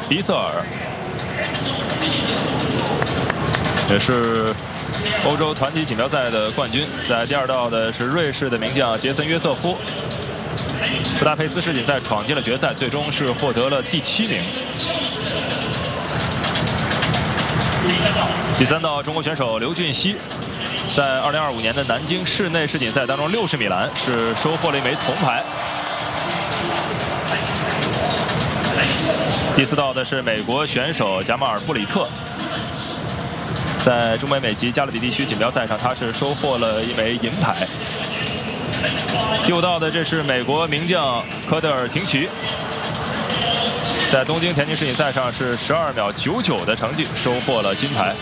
比瑟尔，也是欧洲团体锦标赛的冠军。在第2道的是瑞士的名将杰森·约瑟夫。布达佩斯世锦赛闯进了决赛，最终是获得了第7名。第3道，中国选手刘俊熙在2025年的南京室内世锦赛当中60米栏是收获了1枚铜牌。第4道的是美国选手贾马尔·布里特，在中北美及加勒比地区锦标赛上，他是收获了1枚银牌。第5道的这是美国名将科德尔廷奇，在东京田径世锦赛上是12秒99的成绩收获了金牌。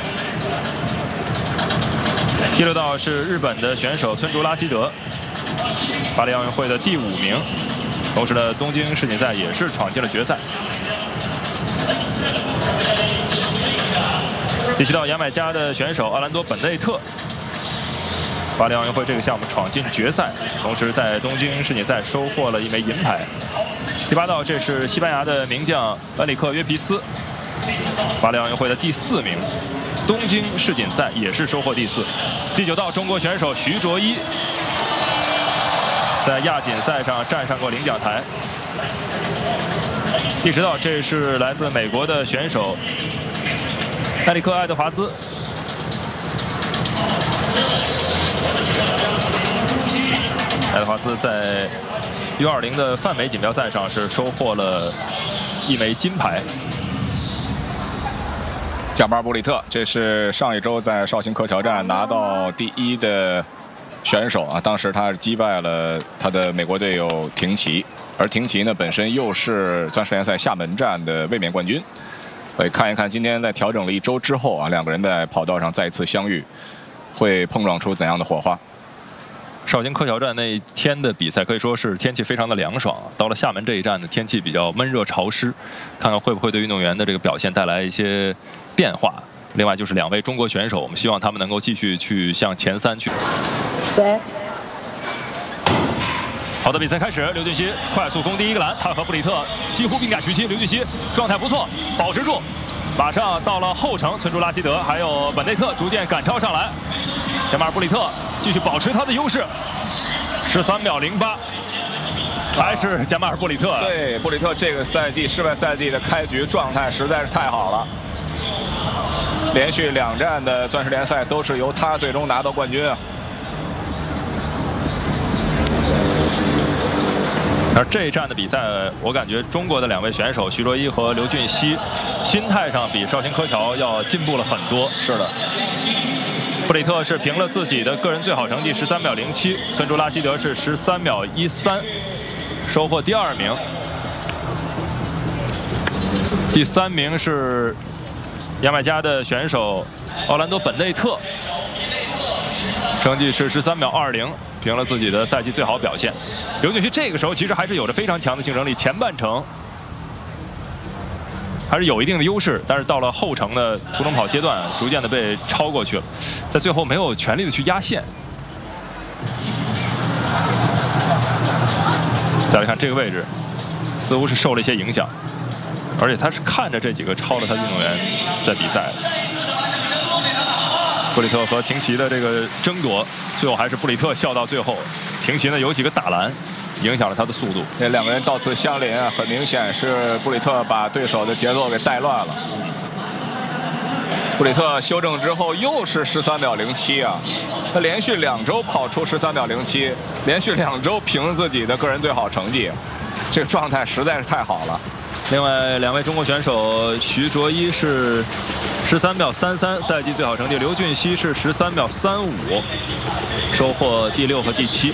第6道是日本的选手村竹拉希德，巴黎奥运会的第5名，同时呢，东京世锦赛也是闯进了决赛。第7道，牙买加的选手奥兰多·本内特，巴黎奥运会这个项目闯进决赛，同时在东京世锦赛收获了1枚银牌。第8道，这是西班牙的名将恩里克·约皮斯，巴黎奥运会的第4名，东京世锦赛也是收获第4。第9道，中国选手徐卓一，在亚锦赛上站上过领奖台。第10道，这是来自美国的选手埃里克·爱德华兹。爱德华兹在U20的泛美锦标赛上是收获了1枚金牌。 贾马尔·布里特，这是上一周在绍兴柯桥站拿到第1的选手啊，当时他击败了他的美国队友廷奇，而廷奇呢本身又是钻石联赛厦门站的卫冕冠军。所以看一看今天在调整了1周之后啊，2个人在跑道上再次相遇，会碰撞出怎样的火花？ 绍兴柯桥站那一天的比赛可以说是天气非常的凉爽，到了厦门这一站的天气比较闷热潮湿，看看会不会对运动员的这个表现带来一些变化。另外就是2位中国选手，我们希望他们能够继续去向前3去。 对。 好的，比赛开始，刘俊熙快速攻第1个篮，他和布里特几乎并驾齐驱，刘俊熙状态不错，保持住，马上到了后程，村竹拉希德还有本内特逐渐赶超上来，贾马尔·布里特继续保持他的优势，13秒08，还是贾马尔·布里特。 对，布里特这个赛季室外赛季的开局状态实在是太好了，连续2站的钻石联赛都是由他最终拿到冠军啊。 而这一站的比赛，我感觉中国的2位选手徐卓一和刘俊熙，心态上比绍兴柯桥要进步了很多。 是的， 布里特是凭了自己的个人最好成绩13秒07，村竹拉希德是13秒13，收获第2名。第3名是牙买加的选手奥兰多·本内特，成绩是13秒20。凭了自己的赛季最好表现，刘俊熙这个时候其实还是有着非常强的竞争力，前半程还是有一定的优势，但是到了后程的途中跑阶段，逐渐的被超过去了，在最后没有全力的去压线。再来看这个位置，似乎是受了一些影响，而且他是看着这几个超了他的运动员在比赛。布里特和廷奇的这个争夺，最后还是布里特笑到最后。廷奇呢有几个打篮，影响了他的速度。 这2个人到此相邻啊，很明显是布里特把对手的节奏给带乱了。布里特修正之后又是13秒07啊，他连续2周跑出13秒07，连续2周凭自己的个人最好成绩，这个状态实在是太好了。 另外2位中国选手，徐卓一是13秒33，赛季最好成绩；刘俊熙是13秒35，收获第6和第7。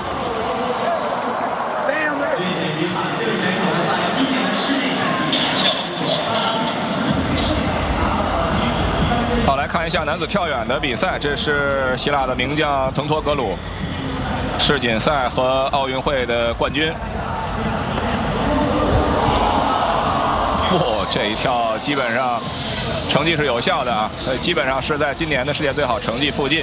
好，来看一下男子跳远的比赛，这是希腊的名将滕托格鲁，世锦赛和奥运会的冠军。这一跳基本上成绩是有效的啊，基本上是在今年的世界最好成绩附近。